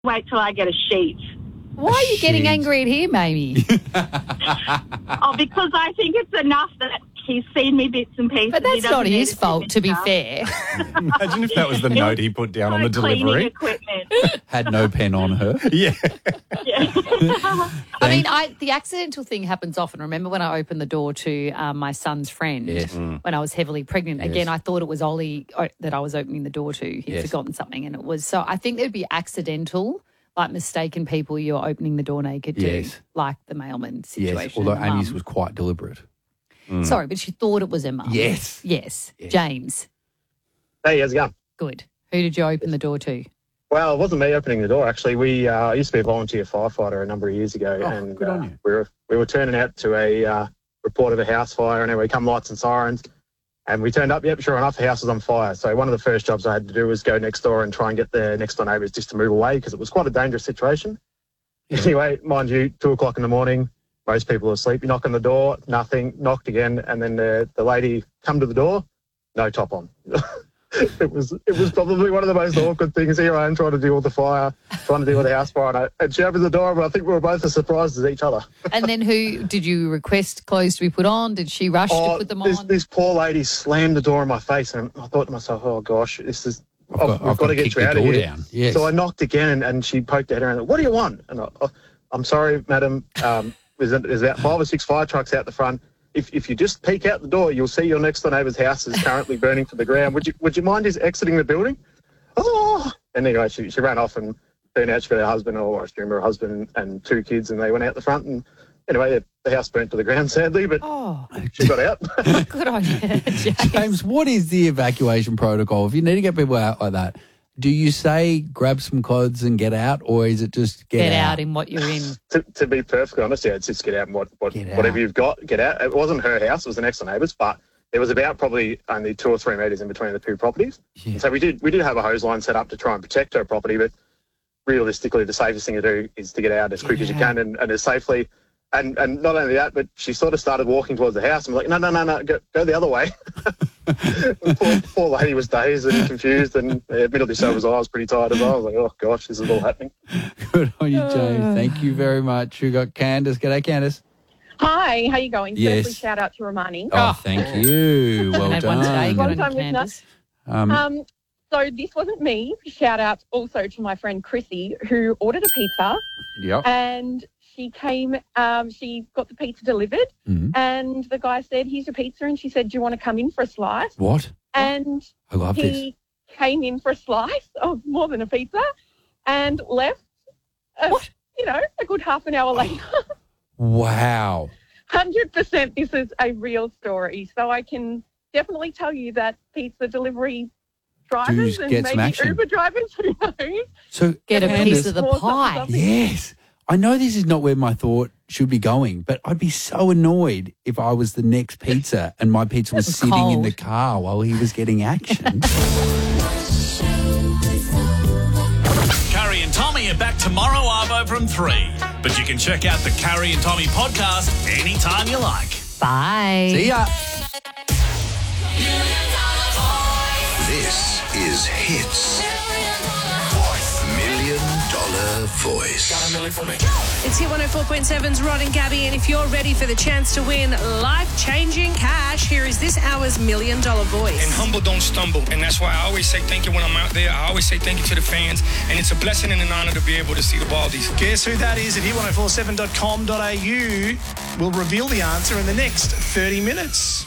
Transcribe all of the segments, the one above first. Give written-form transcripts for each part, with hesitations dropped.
wait till I get a sheet. Why are you getting angry at him, Amy? Oh, because I think it's enough that he's seen me bits and pieces. But that's not his fault, to be fair. Imagine if that was the note he put down on the delivery. Equipment. Had no pen on her. Yeah. I mean, the accidental thing happens often. Remember when I opened the door to my son's friend when I was heavily pregnant? Yes. Again, I thought it was Ollie that I was opening the door to. He'd forgotten something, and it was. So I think there'd be accidental, like mistaken people you're opening the door naked to, like the mailman situation. Yes, although Amy's was quite deliberate. Sorry, but she thought it was her mum. Yes. James. Hey, how's it going? Good. Who did you open the door to? Well, it wasn't me opening the door, actually. We used to be a volunteer firefighter a number of years ago, and good on you. we were turning out to a report of a house fire, and then we come lights and sirens, and we turned up, sure enough, the house was on fire. So one of the first jobs I had to do was go next door and try and get the next door neighbours just to move away because it was quite a dangerous situation. Anyway, mind you, 2 o'clock in the morning, most people are asleep. You knock on the door, nothing, knocked again, and then the lady come to the door, no top on. It was probably one of the most awkward things. Here I am trying to deal with the fire, trying to deal with the house fire, and she opens the door, but I think we were both as surprised as each other. And then who did you request clothes to be put on? Did she rush to put them on? This poor lady slammed the door in my face, and I thought to myself, oh gosh, this is we've got to get you out of here. Down. Yes. So I knocked again, and she poked her head around. What do you want? And I'm sorry, madam. There's about 5 or 6 fire trucks out the front. If you just peek out the door, you'll see your next door neighbour's house is currently burning to the ground. Would you mind just exiting the building? Oh! And anyway, she ran off, and turned out she got her husband, or I assume her husband and 2 kids, and they went out the front. And anyway, the house burnt to the ground, sadly, but she got out. Good on you, James, what is the evacuation protocol? If you need to get people out like that, do you say grab some clothes and get out, or is it just get out in what you're in? To be perfectly honest, it's just get out and whatever you've got, get out. It wasn't her house; it was the next door neighbour's, but there was about probably only 2 or 3 metres in between the 2 properties. Yeah. And so we did have a hose line set up to try and protect her property, but realistically, the safest thing to do is to get out as quick as you can and as safely. And not only that, but she sort of started walking towards the house. I'm like, no, go the other way. poor lady was dazed and confused, and admittedly so was I. I was pretty tired as well. I was like, oh gosh, this is all happening. Good on you, James. Thank you very much. We got Candace. G'day, Candace. Hi, how you going? Yes. Firstly, shout out to Romani. Oh, thank you. Well done. Long-time listener. So this wasn't me. Shout out also to my friend Chrissy, who ordered a pizza. Yep. And she came, she got the pizza delivered, and the guy said, here's your pizza. And she said, do you want to come in for a slice? What? And I love he came in for a slice of more than a pizza and left, a good half an hour later. Wow. 100% this is a real story. So I can definitely tell you that pizza delivery drivers and maybe Uber drivers, who knows. So get a piece of the pie. Yes. I know this is not where my thought should be going, but I'd be so annoyed if I was the next pizza and my pizza was sitting in the car while he was getting action. Carrie and Tommy are back tomorrow, Arvo, from 3. But you can check out the Carrie and Tommy podcast anytime you like. Bye. See ya. This is Hits. $1 Million Voice. It's Hit 104.7's Rod and Gabby, and if you're ready for the chance to win life-changing cash, here is this hour's $1 Million Voice. And humble don't stumble, and that's why I always say thank you when I'm out there. I always say thank you to the fans, and it's a blessing and an honour to be able to see the Baldies. Guess who that is at hit1047.com.au? We'll reveal the answer in the next 30 minutes.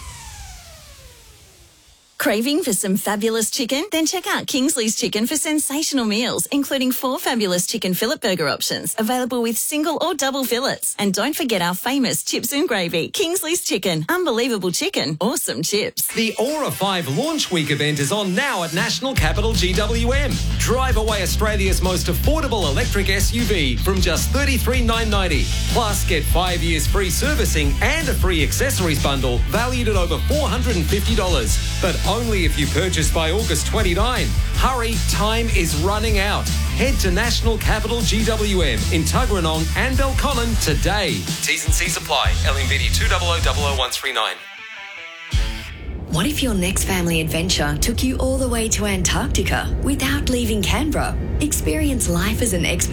Craving for some fabulous chicken? Then check out Kingsley's Chicken for sensational meals, including 4 fabulous chicken fillet burger options, available with single or double fillets. And don't forget our famous chips and gravy. Kingsley's Chicken. Unbelievable chicken. Awesome chips. The Aura 5 launch week event is on now at National Capital GWM. Drive away Australia's most affordable electric SUV from just $33,990. Plus, get 5 years free servicing and a free accessories bundle valued at over $450. But only if you purchase by August 29. Hurry, time is running out. Head to National Capital GWM in Tuggeranong and Belconnen today. T's and C's apply. LMBD 2000139. What if your next family adventure took you all the way to Antarctica without leaving Canberra? Experience life as an expert